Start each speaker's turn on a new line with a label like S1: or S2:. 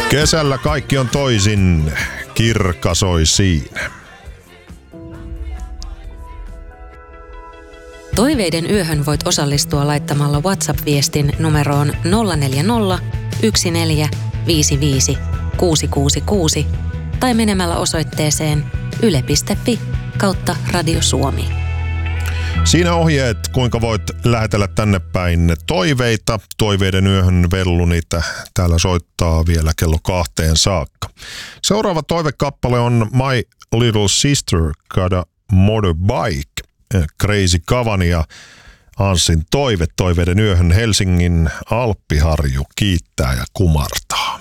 S1: Kesällä kaikki on toisin, Kirkka soi siinä.
S2: Toiveiden yöhön voit osallistua laittamalla WhatsApp-viestin numeroon 040 14 55 666 tai menemällä osoitteeseen yle.fi/Radio Suomi.
S1: Siinä ohjeet, kuinka voit lähetellä tänne päin toiveita. Toiveiden yöhön vellu niitä täällä soittaa vielä kello 2 saakka. Seuraava toivekappale on My Little Sister Got a Motorbike. Crazy Kavan ja Anssin toiveiden yöhön Helsingin Alppiharju kiittää ja kumartaa.